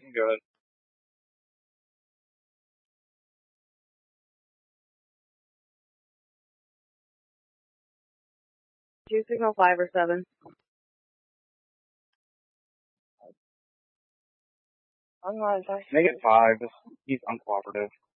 Good. Do signal 5 or 7. Make it 5. He's uncooperative.